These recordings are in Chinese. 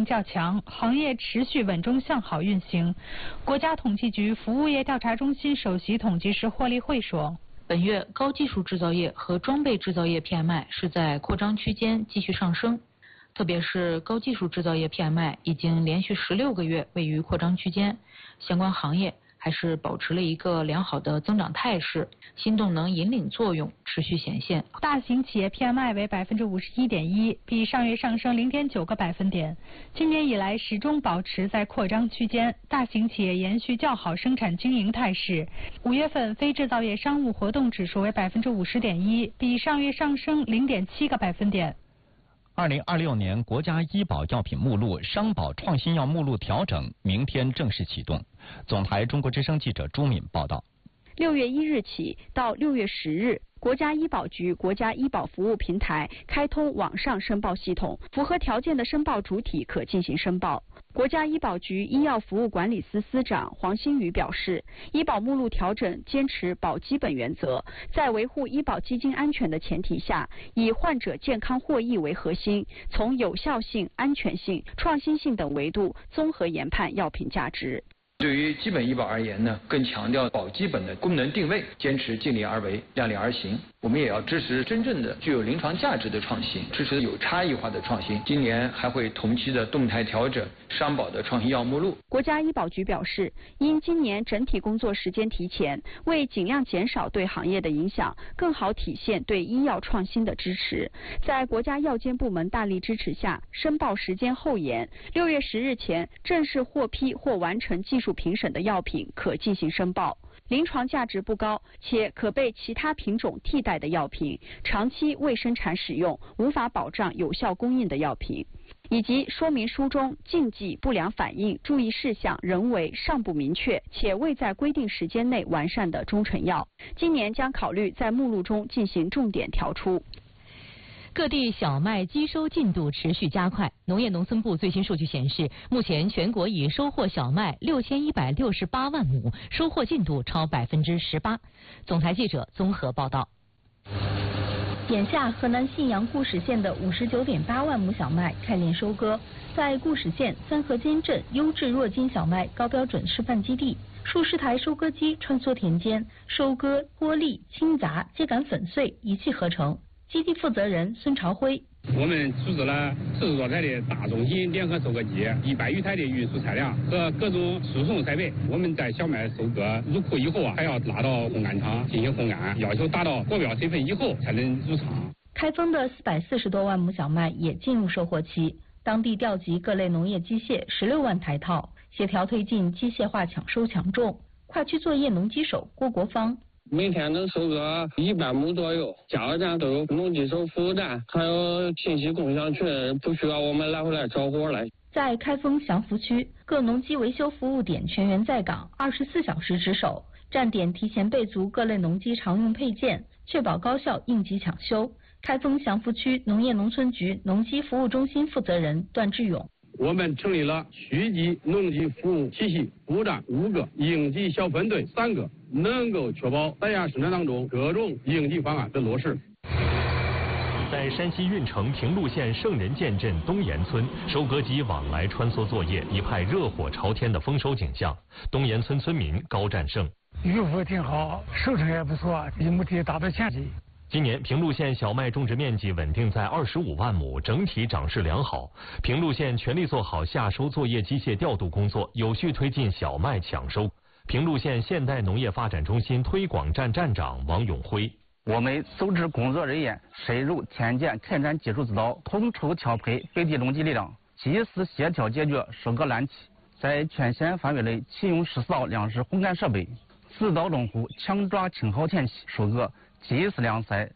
较强，行业持续稳中向好运行。国家统计局服务业调查中心首席统计师霍立慧说， 本月高技术制造业和装备制造业 PMI 是在扩张区间继续上升，特别是高技术制造业 PMI 已经连续16个月位于扩张区间，相关行业还是保持了一个良好的增长态势，新动能引领作用持续显现。 大型企业 PMI 为51.1%，比上月上升0.9个百分点。今年以来始终保持在扩张区间，大型企业延续较好生产经营态势。5月份非制造业商务活动指数为50.1%，比上月上升0.7个百分点。 2026年国家医保药品目录商保创新药目录调整明天正式启动。总台中国之声记者朱敏报道。 6月1日起到6月10日，国家医保局国家医保服务平台开通网上申报系统，符合条件的申报主体可进行申报。国家医保局医药服务管理司司长黄新宇表示，医保目录调整坚持保基本原则，在维护医保基金安全的前提下，以患者健康获益为核心，从有效性、安全性、创新性等维度综合研判药品价值。 对于基本医保而言呢，更强调保基本的功能定位，坚持尽力而为、量力而行。我们也要支持真正的具有临床价值的创新，支持有差异化的创新。今年还会同期的动态调整商保的创新药目录。 国家医保局表示，因今年整体工作时间提前，为尽量减少对行业的影响，更好体现对医药创新的支持，在国家药监部门大力支持下，申报时间后延，6月10日前正式获批或完成技术评审的药品可进行申报。临床价值不高且可被其他品种替代的药品，长期未生产使用无法保障有效供应的药品，以及说明书中禁忌、不良反应、注意事项仍为尚不明确且未在规定时间内完善的中成药，今年将考虑在目录中进行重点调出。 各地小麦机收进度持续加快。农业农村部最新数据显示，目前全国已收获小麦6168万亩，收获进度超18%。总台记者综合报道。 眼下，河南信阳固始县的59.8万亩小麦开镰收割。在固始县三河间镇优质弱筋小麦高标准示范基地，数十台收割机穿梭田间，收割、脱粒、清杂、秸秆粉碎一气呵成。基地负责人孙朝辉： 我们组织了40多台的大中型联合收割机，100余台的运输车辆和各种输送设备。我们在小麦收割入库以后还要拉到烘干厂进行烘干，要求达到国标水分以后才能入场。 开封的440多万亩小麦也进入收获期，当地调集各类农业机械16万台套，协调推进机械化抢收抢种。跨区作业农机手郭国芳： 每天能收割100亩左右，加油站都有农机手服务站，还有信息共享群，不需要我们来回来找活来。 在开封祥福区，各农机维修服务点全员在岗，24小时值守，站点提前备足各类农机常用配件，确保高效应急抢修。开封祥福区农业农村局农机服务中心负责人段志勇： 我们成立了区级农机服务体系，部站5个，应急小分队3个，能够确保在亚生产当中各种应急方案的落实。 在山西运城平陆县圣人涧镇东岩村，收割机往来穿梭作业，一派热火朝天的丰收景象。东岩村村民高占胜： 渔夫挺好，收成也不错，一亩地达到前期。 今年平陆县小麦种植面积稳定在25万亩，整体长势良好。平陆县全力做好夏收作业机械调度工作，有序推进小麦抢收。平陆县现代农业发展中心推广站站长王永辉： 我们组织工作人员深入田间开展技术指导，统筹调配本地农机力量，及时协调解决收割难题，在全县范围内启用14道粮食烘干设备，指导农户抢抓青蒿前期收割，及时晾晒。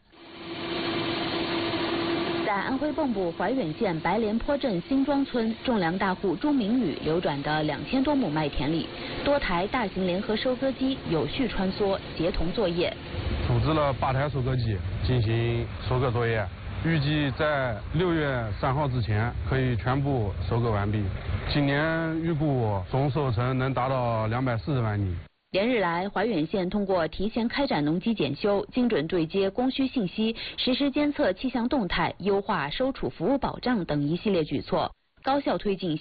在安徽蚌埠怀远县白莲坡镇新庄村，种粮大户钟明宇流转的2000多亩麦田里，多台大型联合收割机有序穿梭，协同作业。 组织了8台收割机进行收割作业，预计在6月3号之前可以全部收割完毕。今年预估总收成能达到240万拟。 连日来，怀远县通过提前开展农机检修、精准对接供需信息、实时监测气象动态、优化收储服务保障等一系列举措，高效推进